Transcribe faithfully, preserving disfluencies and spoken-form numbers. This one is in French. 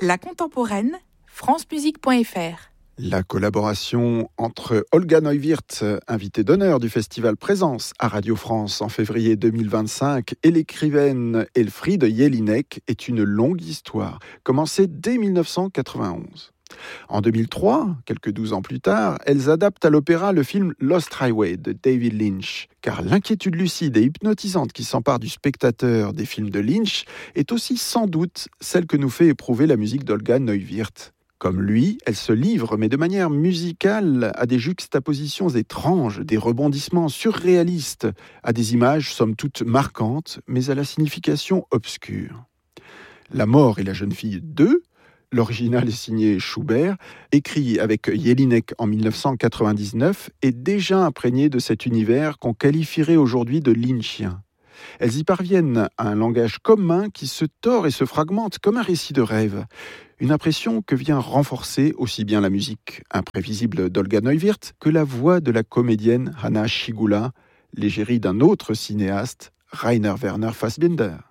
La contemporaine, francemusique point f r. La collaboration entre Olga Neuwirth, invitée d'honneur du festival Présence à Radio France en février deux mille vingt-cinq, et l'écrivaine Elfriede Jelinek est une longue histoire, commencée dès dix-neuf cent quatre-vingt-onze. En deux mille trois, quelques douze ans plus tard, elles adaptent à l'opéra le film Lost Highway de David Lynch, car l'inquiétude lucide et hypnotisante qui s'empare du spectateur des films de Lynch est aussi sans doute celle que nous fait éprouver la musique d'Olga Neuwirth. Comme lui, elle se livre, mais de manière musicale, à des juxtapositions étranges, des rebondissements surréalistes, à des images somme toute marquantes, mais à la signification obscure. La mort et la jeune fille deux, l'original est signé Schubert, écrit avec Jelinek en dix-neuf cent quatre-vingt-dix-neuf, est déjà imprégné de cet univers qu'on qualifierait aujourd'hui de lynchien. Elles y parviennent à un langage commun qui se tord et se fragmente comme un récit de rêve. Une impression que vient renforcer aussi bien la musique imprévisible d'Olga Neuwirth que la voix de la comédienne Hanna Schygulla, l'égérie d'un autre cinéaste, Rainer Werner Fassbinder.